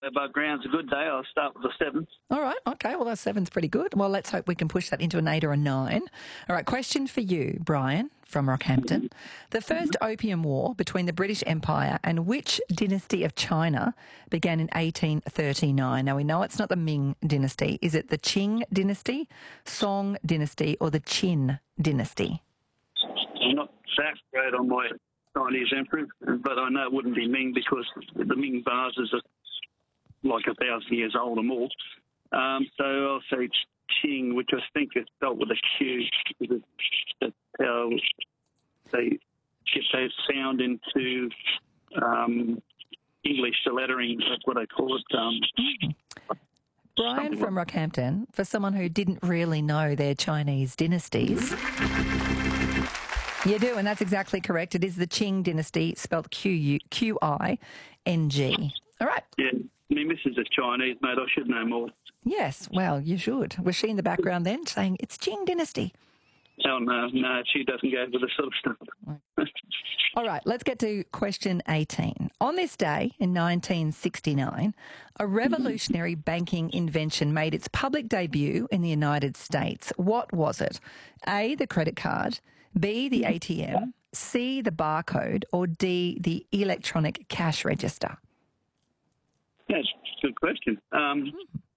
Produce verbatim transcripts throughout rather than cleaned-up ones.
above ground's a good day. I'll start with a seven. All right, okay, well, that seven's pretty good. Well, let's hope we can push that into an eight or a nine. All right, question for you, Brian, from Rockhampton. The first Opium War between the British Empire and which dynasty of China began in eighteen thirty-nine? Now, we know it's not the Ming dynasty. Is it the Qing dynasty, Song dynasty, or the Qin dynasty? I'm not that great on my Chinese emperor, but I know it wouldn't be Ming because the Ming vases are like a thousand years old or more. Um, so I'll say Qing, which I think is spelled with a Q, because that's how they get that sound into um, English, the lettering, that's what I call it. Um, Brian from like Rockhampton, for someone who didn't really know their Chinese dynasties, you do, and that's exactly correct. It is the Qing dynasty, spelled Q U Q I N G. All right. Yeah, my missus is Chinese, mate. I should know more. Yes, well, you should. Was she in the background then saying, it's Qing dynasty? Oh, no, no, she doesn't go with the sort of stuff. All right, let's get to question eighteen. On this day in nineteen sixty-nine, a revolutionary banking invention made its public debut in the United States. What was it? A, the credit card, B, the A T M, C, the barcode, or D, the electronic cash register? That's a good question. Um,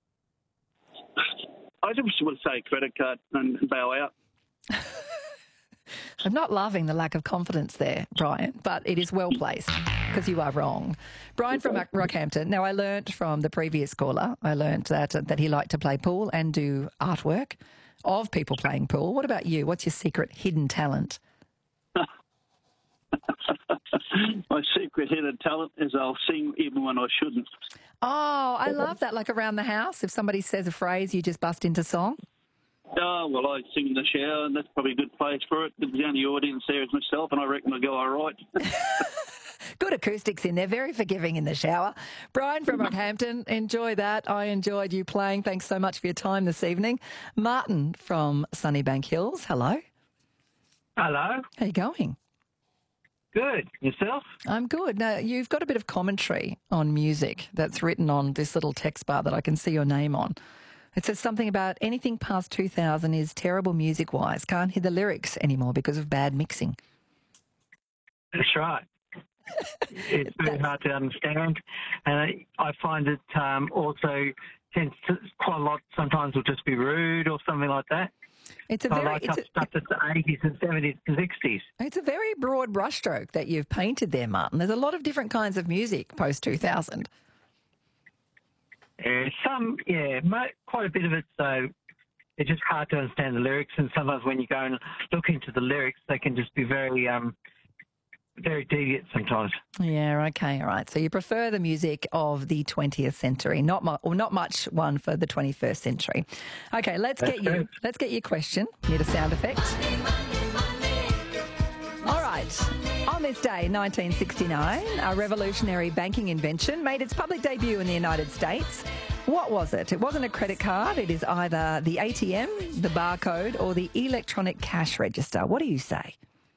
I just would say credit card and bow out. I'm not loving the lack of confidence there, Brian, but it is well placed because you are wrong. Brian from Rockhampton. Now, I learnt from the previous caller, I learnt that, that he liked to play pool and do artwork of people playing pool. What about you? What's your secret hidden talent? My secret hidden talent is I'll sing even when I shouldn't. Oh, I love that. Like around the house, if somebody says a phrase, you just bust into song? Oh, well, I sing in the shower, and that's probably a good place for it. The only audience there is myself, and I reckon I'll go all right. Good acoustics in there, very forgiving in the shower. Brian from Rockhampton, enjoy that. I enjoyed you playing. Thanks so much for your time this evening. Martin from Sunnybank Hills, hello. Hello. How you going? Good. Yourself? I'm good. Now, you've got a bit of commentary on music that's written on this little text bar that I can see your name on. It says something about anything past two thousand is terrible music-wise. Can't hear the lyrics anymore because of bad mixing. That's right. It's very hard to understand. And I find it um, also tends to quite a lot sometimes will just be rude or something like that. It's a very, I like it's a, stuff that's the eighties and seventies and sixties. It's a very broad brushstroke that you've painted there, Martin. There's a lot of different kinds of music post two thousand. Uh, some, yeah, mo- quite a bit of it, so it's just hard to understand the lyrics, and sometimes when you go and look into the lyrics, they can just be very, um, very deviant sometimes. Yeah, okay, all right. So you prefer the music of the twentieth century, not mu- or not much one for the twenty-first century. Okay, let's That's get you. good. Let's get your question. Need a sound effect. All right. On this day, nineteen sixty-nine, a revolutionary banking invention made its public debut in the United States. What was it? It wasn't a credit card. It is either the A T M, the barcode, or the electronic cash register. What do you say?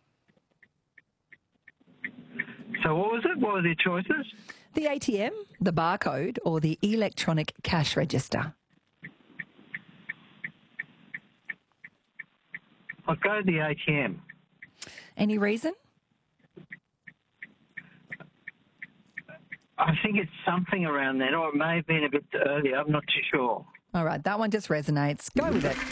So what was it? What were the choices? The A T M, the barcode, or the electronic cash register? I'll go the A T M. Any reason? I think it's something around then, or it may have been a bit earlier. I'm not too sure. All right, that one just resonates. Go with it.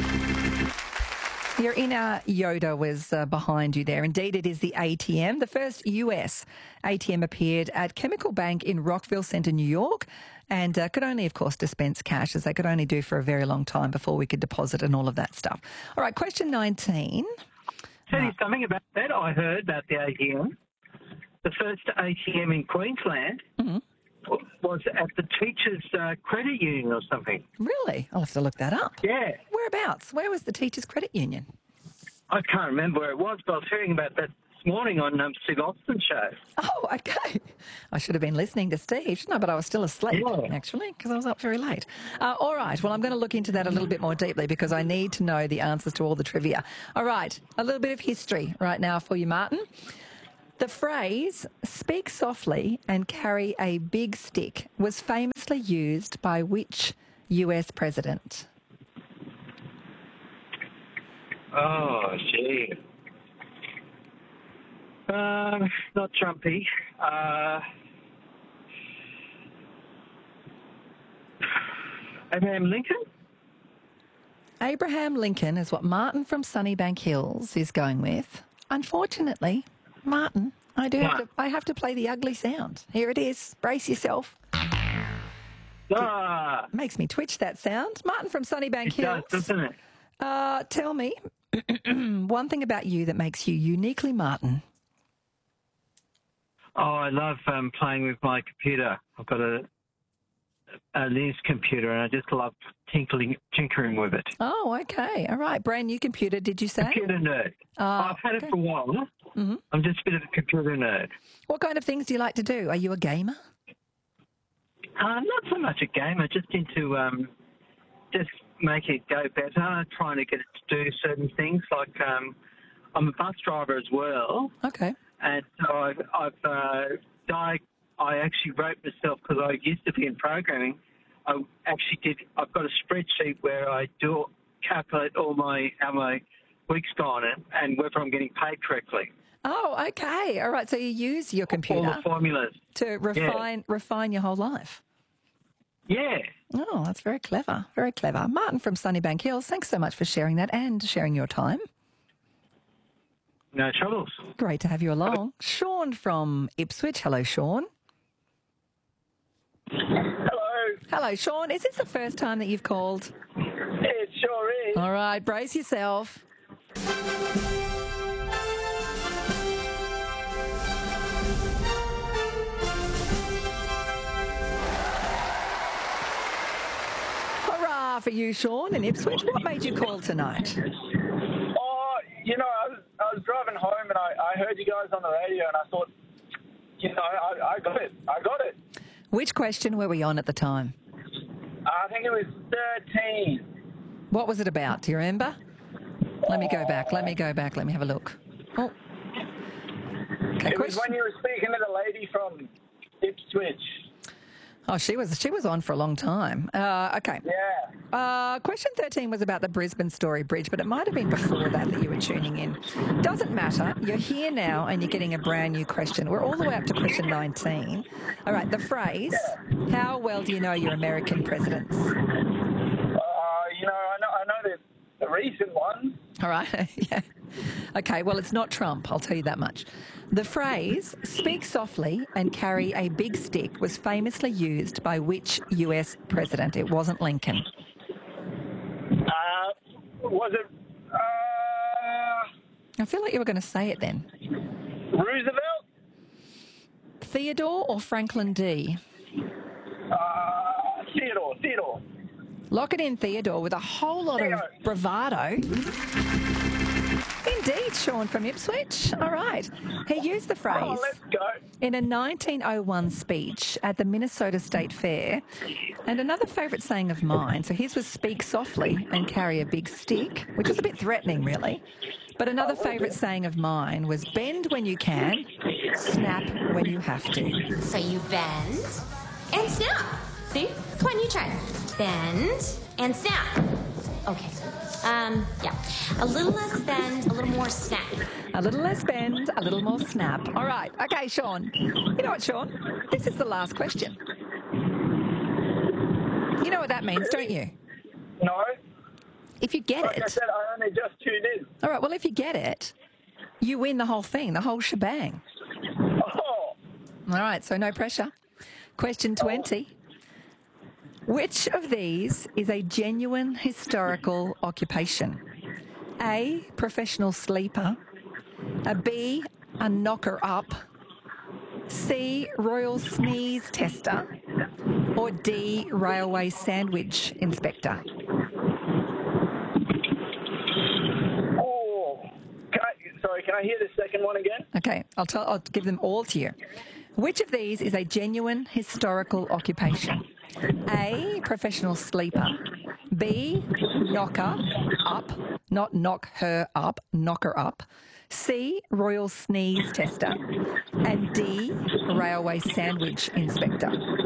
Your inner Yoda was uh, behind you there. Indeed, it is the A T M. The first U S A T M appeared at Chemical Bank in Rockville Centre, New York, and uh, could only, of course, dispense cash, as they could only do for a very long time before we could deposit and all of that stuff. All right, question nineteen. Tell you something about that. I heard about the A T M. The first A T M in Queensland Mm-hmm. was at the Teachers' uh, Credit Union or something. Really? I'll have to look that up. Yeah. Whereabouts? Where was the Teachers' Credit Union? I can't remember where it was, but I was hearing about that this morning on um, Steve Austin's show. Oh, okay. I should have been listening to Steve, shouldn't I? But I was still asleep, Yeah. actually, because I was up very late. Uh, all right. Well, I'm going to look into that a little bit more deeply because I need to know the answers to all the trivia. All right. A little bit of history right now for you, Martin. The phrase, speak softly and carry a big stick, was famous famously used by which U S president? Oh, gee. Um, not Trumpy. Uh, Abraham Lincoln? Abraham Lincoln is what Martin from Sunnybank Hills is going with. Unfortunately, Martin, I do have to, I have to play the ugly sound. Here it is. Brace yourself. Ah, Makes me twitch, that sound. Martin from Sunnybank it Hills. does, doesn't it? Uh, tell me one thing about you that makes you uniquely Martin. Oh, I love um, playing with my computer. I've got a, a Linux computer, and I just love tinkling, tinkering with it. Oh, okay. All right. Brand new computer, did you say? Computer nerd. Uh, I've had okay. it for a while. Mm-hmm. I'm just a bit of a computer nerd. What kind of things do you like to do? Are you a gamer? Uh, not so much a gamer, just into um, just make it go better, trying to get it to do certain things. Like um, I'm a bus driver as well, Okay. and so I've, I've uh, di- I actually wrote myself because I used to be in programming. I actually did. I've got a spreadsheet where I do calculate all my how my week's gone and, and whether I'm getting paid correctly. Oh, okay. All right. So you use your All computer the formulas. to refine refine your whole life. Yeah. Oh, that's very clever. Very clever. Martin from Sunnybank Hills, thanks so much for sharing that and sharing your time. No troubles. Great to have you along. Sean from Ipswich. Hello, Sean. Hello. Hello, Sean. Is this the first time that you've called? It sure is. All right, brace yourself. Hurrah for you, Sean, in Ipswich. What made you call tonight? Oh, you know, I was, I was driving home and I, I heard you guys on the radio and I thought, you know, I, I got it. I got it. Which question were we on at the time? I think it was thirteen. What was it about? Do you remember? Let me go back. Let me go back. Let me have a look. Oh. Okay, It was question- when you were speaking to the lady from Ipswich. Oh, she was she was on for a long time. Uh, okay. Yeah. Uh, question thirteen was about the Brisbane Story Bridge, but it might have been before that that you were tuning in. Doesn't matter. You're here now and you're getting a brand new question. We're all the way up to question nineteen. All right, the phrase, how well do you know your American presidents? Uh, you know, I know, I know the, the recent ones. All right, yeah. Okay, well, it's not Trump, I'll tell you that much. The phrase, speak softly and carry a big stick, was famously used by which U S president? It wasn't Lincoln. Uh, was it uh, I feel like you were going to say it then. Roosevelt? Theodore or Franklin D? Uh, Theodore. Theodore. Lock it in, Theodore, with a whole lot of Theodore. bravado. Indeed, Sean from Ipswich. All right. He used the phrase Oh, let's go. in a nineteen oh one speech at the Minnesota State Fair. And another favourite saying of mine, so his was speak softly and carry a big stick, which was a bit threatening, really. But another favourite saying of mine was bend when you can, snap when you have to. So you bend and snap. See? Come on, you try. Bend and snap. Okay. Um, yeah. A little less bend, a little more snap. A little less bend, a little more snap. All right. Okay, Sean. You know what, Sean? This is the last question. You know what that means, don't you? No. If you get Like I it. said, I only just tuned in. All right, well, if you get it, you win the whole thing, the whole shebang. Oh. All right, so no pressure. Question twenty. Which of these is a genuine historical occupation? A, professional sleeper. A B, a knocker up. C, royal sneeze tester. Or D, railway sandwich inspector. Oh. Can I, sorry, can I hear the second one again? Okay, I'll tell. I'll give them all to you. Which of these is a genuine historical occupation? A, professional sleeper. B, knocker up, not knock her up, knock her up. C, royal sneeze tester. And D, railway sandwich inspector.